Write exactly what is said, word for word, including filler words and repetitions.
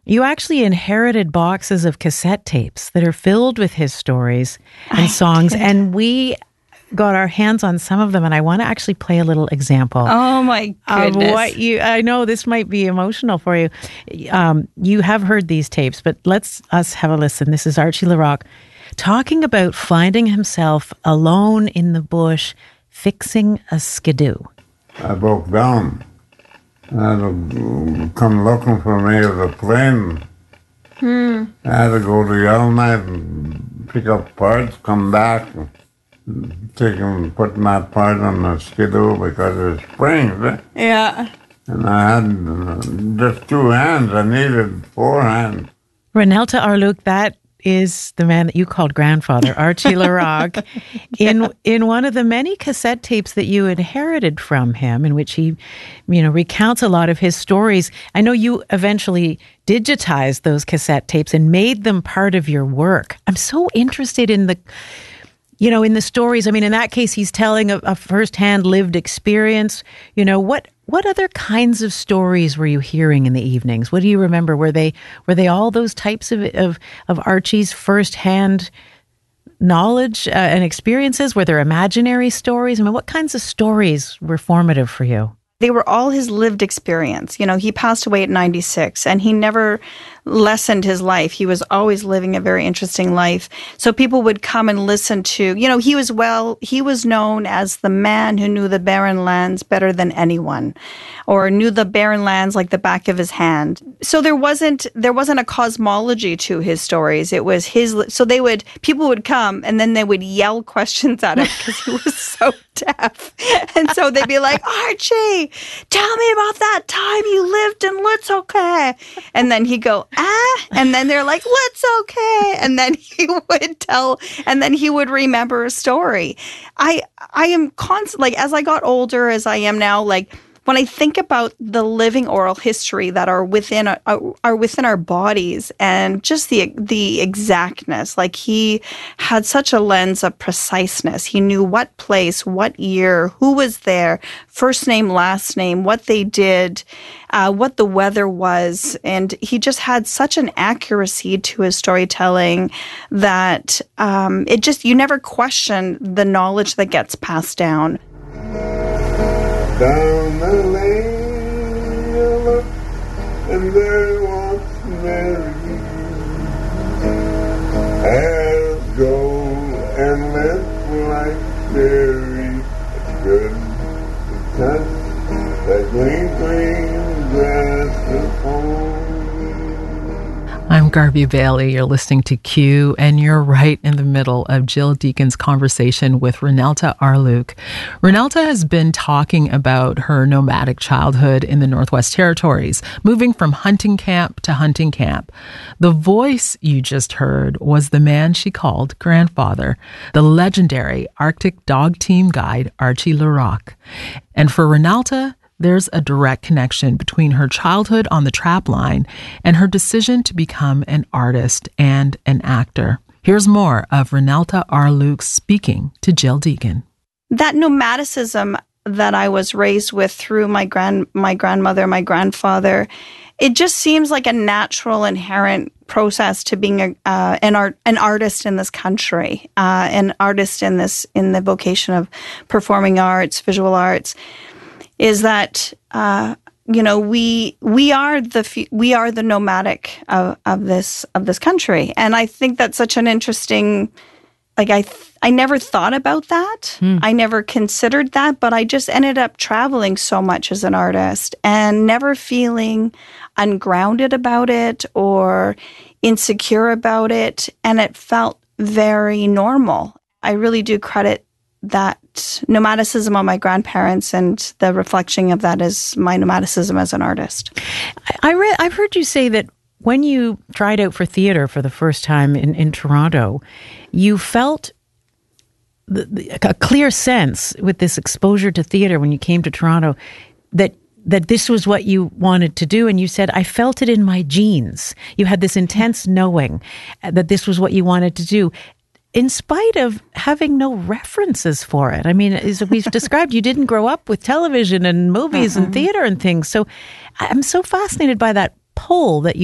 You actually inherited boxes of cassette tapes that are filled with his stories and I songs, did. and we got our hands on some of them, and I want to actually play a little example. Oh my goodness. Of what you, I know this might be emotional for you. Um, you have heard these tapes, but let's us have a listen. This is Archie LaRocque talking about finding himself alone in the bush, fixing a skidoo. I broke down. I had to come looking for me at the plane. Hmm. I had to go to Yellowknife and pick up parts, come back, and take them, put that part on the skidoo because it was springs. Eh? Yeah. And I had uh, just two hands. I needed four hands. Renelta Arluke, that is the man that you called grandfather, Archie LaRocque, in in one of the many cassette tapes that you inherited from him, in which he, you know, recounts a lot of his stories. I know you eventually digitized those cassette tapes and made them part of your work. I'm so interested in the, you know, in the stories. I mean, in that case, he's telling a, a firsthand lived experience. You know, what what other kinds of stories were you hearing in the evenings? What do you remember? Were they were they all those types of of, of Archie's firsthand knowledge uh, and experiences? Were there imaginary stories? I mean, what kinds of stories were formative for you? They were all his lived experience. You know, he passed away at ninety-six, and he never lessened his life. He was always living a very interesting life. So people would come and listen to, you know, he was well, he was known as the man who knew the barren lands better than anyone, or knew the barren lands like the back of his hand. So there wasn't, there wasn't a cosmology to his stories. It was his, so they would, people would come and then they would yell questions at him because he was so deaf. And so they'd be like, Archie, tell me about that time you lived in Litzoke. And then he'd go, ah, and then they're like, Litzoke. And then he would tell, and then he would remember a story. I, I am constant, like, as I got older, as I am now, like, when I think about the living oral history that are within our, are within our bodies, and just the the exactness, like he had such a lens of preciseness. He knew what place, what year, who was there, first name, last name, what they did, uh, what the weather was, and he just had such an accuracy to his storytelling that um, it just, you never question the knowledge that gets passed down. Down the lane you look, and there walks Mary, hair gold and lips like cherry. It's good to touch that green, green grass of home. I'm Garvey Bailey. You're listening to Q, and you're right in the middle of Jill Deacon's conversation with Renelta Arluke. Renelta has been talking about her nomadic childhood in the Northwest Territories, moving from hunting camp to hunting camp. The voice you just heard was the man she called grandfather, the legendary Arctic dog team guide Archie LaRocque. And for Renelta, there's a direct connection between her childhood on the trap line and her decision to become an artist and an actor. Here's more of Renelta Arluke speaking to Jill Deacon. That nomadicism that I was raised with through my grand, my grandmother, my grandfather, it just seems like a natural, inherent process to being a, uh, an art, an artist in this country, uh, an artist in this, in the vocation of performing arts, visual arts. Is that uh, you know we we are the we are the nomadic of, of this of this country, and I think that's such an interesting. Like I th- I never thought about that. Hmm. I never considered that, but I just ended up traveling so much as an artist and never feeling ungrounded about it or insecure about it, and it felt very normal. I really do credit that nomadicism on my grandparents, and the reflection of that is my nomadicism as an artist. I, I read, I've heard you say that when you tried out for theater for the first time in, in Toronto, you felt the, the, a clear sense with this exposure to theater when you came to Toronto that that this was what you wanted to do. And you said, I felt it in my genes. You had this intense knowing that this was what you wanted to do, in spite of having no references for it. I mean, as we've described, you didn't grow up with television and movies uh-uh. and theater and things. So I'm so fascinated by that pull that you